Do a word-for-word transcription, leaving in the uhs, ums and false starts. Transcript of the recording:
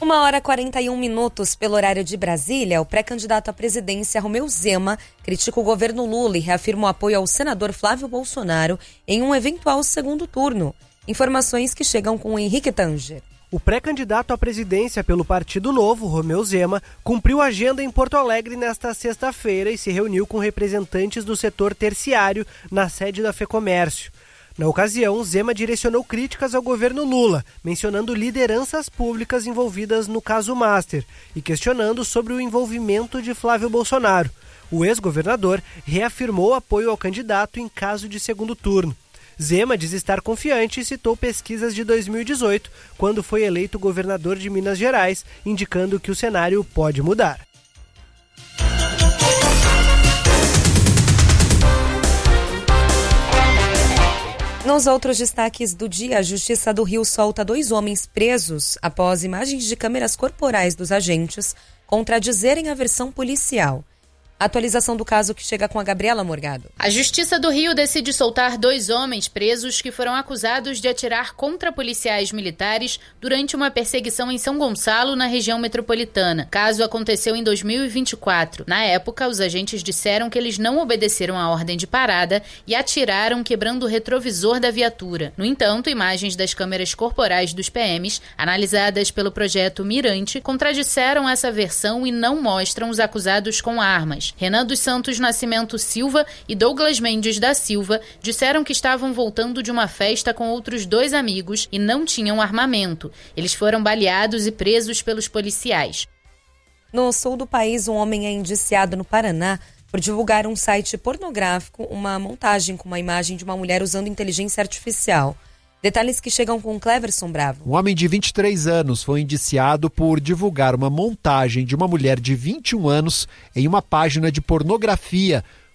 Uma hora e quarenta e um minutos pelo horário de Brasília, o pré-candidato à presidência Romeu Zema critica o governo Lula e reafirma o apoio ao senador Flávio Bolsonaro em um eventual segundo turno. Informações que chegam com o Henrique Tanger. O pré-candidato à presidência pelo Partido Novo, Romeu Zema, cumpriu agenda em Porto Alegre nesta sexta-feira e se reuniu com representantes do setor terciário na sede da FEComércio. Na ocasião, Zema direcionou críticas ao governo Lula, mencionando lideranças públicas envolvidas no caso Master e questionando sobre o envolvimento de Flávio Bolsonaro. O ex-governador reafirmou apoio ao candidato em caso de segundo turno. Zema diz estar confiante e citou pesquisas de dois mil e dezoito, quando foi eleito governador de Minas Gerais, indicando que o cenário pode mudar. Nos outros destaques do dia, a Justiça do Rio solta dois homens presos após imagens de câmeras corporais dos agentes contradizerem a versão policial. Atualização do caso que chega com a Gabriela Morgado. A Justiça do Rio decide soltar dois homens presos que foram acusados de atirar contra policiais militares durante uma perseguição em São Gonçalo, na região metropolitana. O caso aconteceu em dois mil e vinte e quatro. Na época, os agentes disseram que eles não obedeceram à ordem de parada e atiraram quebrando o retrovisor da viatura. No entanto, imagens das câmeras corporais dos P Ms, analisadas pelo projeto Mirante, contradisseram essa versão e não mostram os acusados com armas. Renan dos Santos Nascimento Silva e Douglas Mendes da Silva disseram que estavam voltando de uma festa com outros dois amigos e não tinham armamento. Eles foram baleados e presos pelos policiais. No sul do país, um homem é indiciado no Paraná por divulgar um site pornográfico, uma montagem com uma imagem de uma mulher usando inteligência artificial. Detalhes que chegam com Cleverson Bravo. Um homem de vinte e três anos foi indiciado por divulgar uma montagem de uma mulher de vinte e um anos em uma página de pornografia